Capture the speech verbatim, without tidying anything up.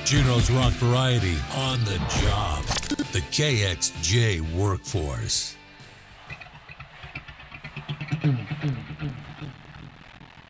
Juneau's Rock Variety on the job. The K X J Workforce.